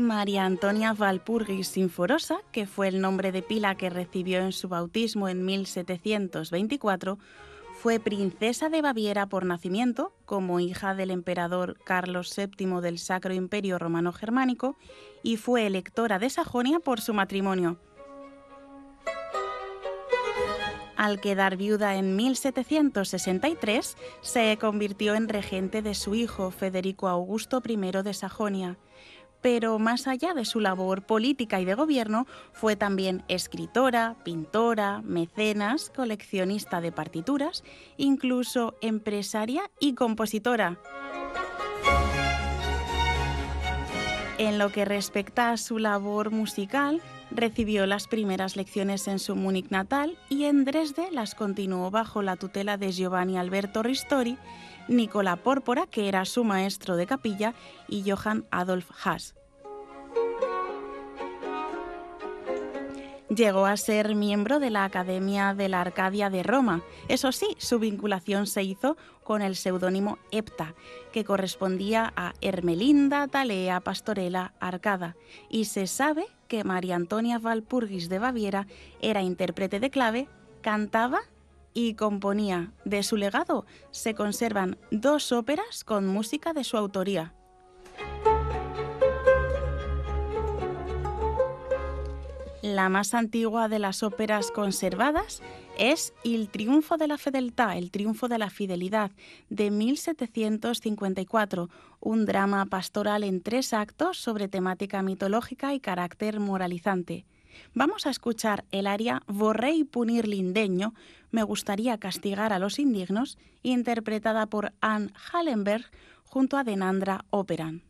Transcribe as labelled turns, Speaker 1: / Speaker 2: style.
Speaker 1: María Antonia Walpurgis Sinforosa, que fue el nombre de pila que recibió en su bautismo en 1724, fue princesa de Baviera por nacimiento, como hija del emperador Carlos VII del Sacro Imperio Romano Germánico, y fue electora de Sajonia por su matrimonio. Al quedar viuda en 1763, se convirtió en regente de su hijo Federico Augusto I de Sajonia. Pero más allá de su labor política y de gobierno, fue también escritora, pintora, mecenas, coleccionista de partituras, incluso empresaria y compositora. En lo que respecta a su labor musical, recibió las primeras lecciones en su Múnich natal y en Dresde las continuó bajo la tutela de Giovanni Alberto Ristori, Nicola Pórpora, que era su maestro de capilla, y Johann Adolf Haas. Llegó a ser miembro de la Academia de la Arcadia de Roma. Eso sí, su vinculación se hizo con el seudónimo Hepta, que correspondía a Ermelinda Thalea Pastorella Arcada, y se sabe que María Antonia Walpurgis de Baviera era intérprete de clave, cantaba y componía. De su legado se conservan 2 óperas con música de su autoría. La más antigua de las óperas conservadas es Il triunfo de la fedeltà, el triunfo de la fidelidad, de 1754, un drama pastoral en 3 actos sobre temática mitológica y carácter moralizante. Vamos a escuchar el aria Vorrei punir l'indegno, me gustaría castigar a los indignos, interpretada por Anne Hallenberg junto a Denandra Operan.